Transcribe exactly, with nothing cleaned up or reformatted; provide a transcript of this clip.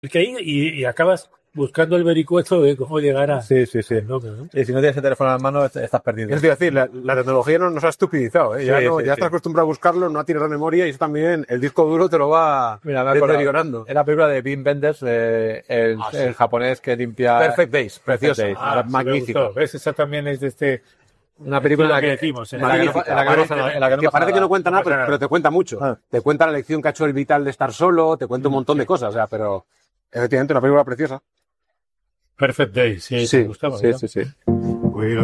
que ahí y, y acabas buscando el vericueto de cómo llegar a... Sí, sí, sí. No, ¿no? Y si no tienes el teléfono en la mano, estás perdido. Es decir, la, la tecnología nos, nos ha estupidizado, ¿eh? Ya, Sí, no, sí, ya sí. estás acostumbrado a buscarlo, no tienes la memoria y eso también, el disco duro te lo va Mira, me acuerdo, deteriorando. en la película de Wim Wenders, eh, el, Ah, sí. el japonés que limpia... Perfect Days, preciosa, Days. Ah, era sí me magnífica. gustó. ¿Ves? Esa también es de este... Una película en la que que, decimos, en la que no, magnífica, en la que no pasa nada, en la que no que pasa parece que nada. no cuenta No nada, pasa pero, nada. pero te cuenta mucho. Ah. Te cuenta la lección que ha hecho el vital de estar solo, te cuenta un montón de cosas, o sea, pero efectivamente una película preciosa. Perfect Day, sí, Sí, te gustaba, sí, ¿verdad? sí, sí.